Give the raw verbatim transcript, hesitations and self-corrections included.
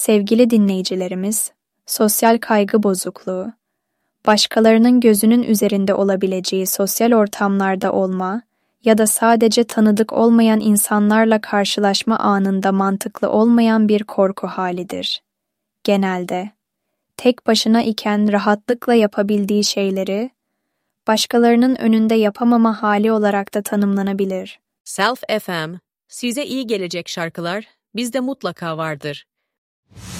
Sevgili dinleyicilerimiz, sosyal kaygı bozukluğu, başkalarının gözünün üzerinde olabileceği sosyal ortamlarda olma ya da sadece tanıdık olmayan insanlarla karşılaşma anında mantıklı olmayan bir korku halidir. Genelde, tek başına iken rahatlıkla yapabildiği şeyleri, başkalarının önünde yapamama hali olarak da tanımlanabilir. Self F M, size iyi gelecek şarkılar bizde mutlaka vardır.